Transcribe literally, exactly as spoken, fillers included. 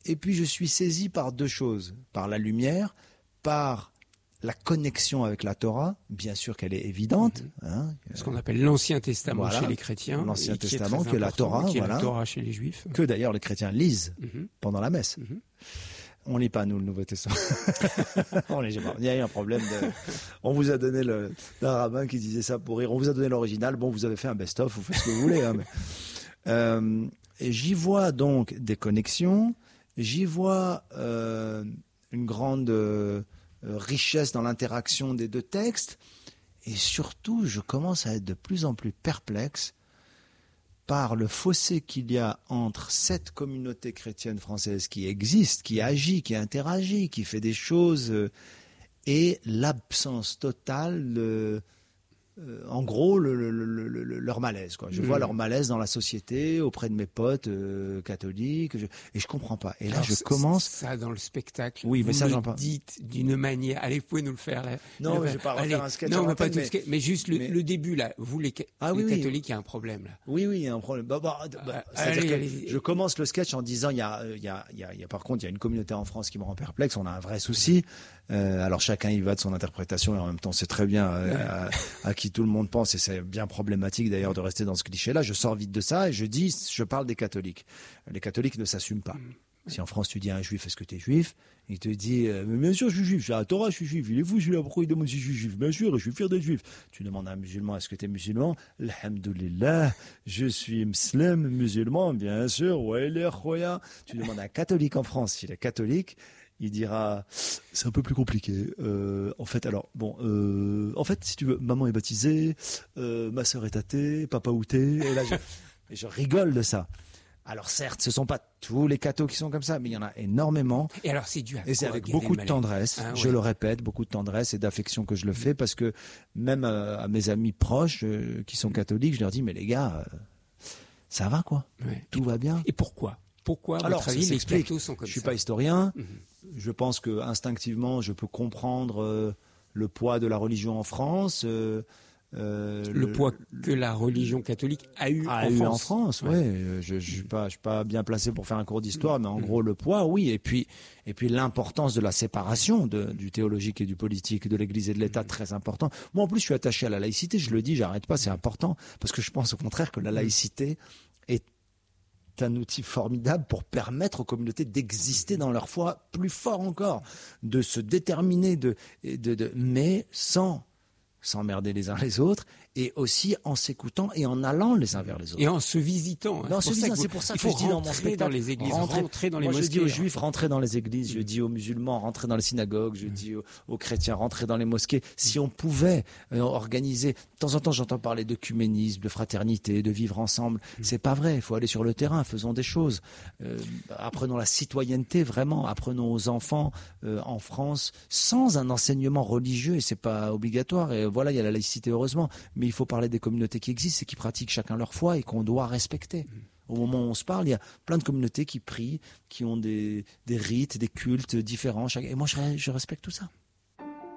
et puis je suis saisi par deux choses, par la lumière, par la connexion avec la Torah, bien sûr qu'elle est évidente. Mmh. Hein, ce qu'on appelle l'Ancien Testament voilà, chez les chrétiens. L'Ancien Testament, qui est, qui est la Torah, qui est voilà, la Torah chez les Juifs. Que d'ailleurs les chrétiens lisent mmh. pendant la messe. Mmh. On lit pas, nous, le Nouveau Testament. On lit pas. Il y a eu un problème de... On vous a donné le... d'un rabbin qui disait ça pour rire. On vous a donné l'original. Bon, vous avez fait un best-of, vous faites ce que vous voulez. Hein, mais... euh, et j'y vois donc des connexions. J'y vois euh, une grande... Euh, richesse dans l'interaction des deux textes, et surtout je commence à être de plus en plus perplexe par le fossé qu'il y a entre cette communauté chrétienne française qui existe, qui agit, qui interagit, qui fait des choses, et l'absence totale de... Euh, en gros, le, le, le, le, leur malaise, quoi. Je mmh. vois leur malaise dans la société, auprès de mes potes euh, catholiques, je, et je comprends pas. Et là, alors, je commence. Ça, dans le spectacle. Oui, mais vous ça, me j'en parle. Dites d'une manière. Allez, vous pouvez nous le faire là. Non, le... mais je vais pas refaire un sketch. Non, mais pas tout mais... sketch. Mais juste le, mais... le début là. Vous les, ah, les oui, catholiques, il oui. y a un problème là. Oui, oui, il y a un problème. Bah, bah, bah, ah, allez, que allez, je commence le sketch en disant il y a, il y a, il y a, il y a, par contre, il y a une communauté en France qui me rend perplexe. On a un vrai souci. Euh, alors chacun y va de son interprétation, et en même temps, c'est très bien euh, à, à qui tout le monde pense, et c'est bien problématique d'ailleurs de rester dans ce cliché-là. Je sors vite de ça et je dis, je parle des catholiques. Les catholiques ne s'assument pas. Si en France tu dis à un juif, est-ce que tu es juif? Il te dit, euh, mais bien sûr je suis juif, j'ai la Torah, je suis juif. Il est fou celui-là, pourquoi il demande si je suis juif? Bien sûr, je suis fier d'être juif. Tu demandes à un musulman, est-ce que tu es musulman? Alhamdoulilah, je suis musulman, musulman, bien sûr. Ouais, les khoya. Tu demandes à un catholique en France, s'il est catholique, il dira, c'est un peu plus compliqué. Euh, en fait, alors, bon, euh, en fait, si tu veux, maman est baptisée, euh, ma sœur est athée, papa outé, et là, je, et je rigole de ça. Alors certes, ce sont pas tous les cathos qui sont comme ça, mais il y en a énormément. Et alors c'est dû à Et c'est avec beaucoup de tendresse, ah, je ouais. le répète, beaucoup de tendresse et d'affection que je le fais, parce que même euh, à mes amis proches euh, qui sont catholiques, je leur dis, mais les gars, euh, ça va quoi, ouais. tout et, va bien. Et pourquoi Pourquoi, à alors, votre avis, les cathos sont comme ça? Je suis pas historien. Mm-hmm. Je pense que instinctivement, je peux comprendre euh, le poids de la religion en France. Euh, euh, le, le poids que la religion catholique a eu a en eu France. en France, ouais. ouais. Je, je suis pas, je suis pas bien placé pour faire un cours d'histoire, mais en mmh. gros le poids, oui. Et puis, et puis l'importance de la séparation de, du théologique et du politique, de l'Église et de l'État, mmh. très important. Moi, en plus, je suis attaché à la laïcité. Je le dis, j'arrête pas, c'est important, parce que je pense au contraire que la laïcité est un outil formidable pour permettre aux communautés d'exister dans leur foi plus fort encore, de se déterminer, de, de, de mais sans s'emmerder les uns les autres, et aussi en s'écoutant et en allant les uns vers les autres. Et en se visitant. Hein. En se visitant, c'est pour ça que je dis dans mon spectacle, dans les églises, rentrer, rentrer dans les moi, mosquées. Je dis aux juifs, rentrez dans les églises, mmh. je dis aux musulmans, rentrez dans les synagogues, je mmh. dis aux, aux chrétiens, rentrez dans les mosquées. Si on pouvait euh, organiser, de temps en temps j'entends parler d'œcuménisme, de fraternité, de vivre ensemble, mmh. c'est pas vrai, il faut aller sur le terrain, faisons des choses. Euh, apprenons la citoyenneté, vraiment, apprenons aux enfants euh, en France, sans un enseignement religieux, et c'est pas obligatoire, et voilà, il y a la laïcité heureusement, mais il faut parler des communautés qui existent et qui pratiquent chacun leur foi et qu'on doit respecter. Au moment où on se parle, il y a plein de communautés qui prient, qui ont des, des rites, des cultes différents, et moi je, je respecte tout ça.